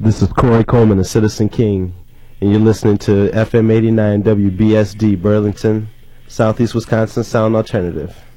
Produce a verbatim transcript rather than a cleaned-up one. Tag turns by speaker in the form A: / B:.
A: This is Corey Coleman, the Citizen King, and you're listening to F M eighty-nine W B S D, Burlington, Southeast Wisconsin Sound Alternative.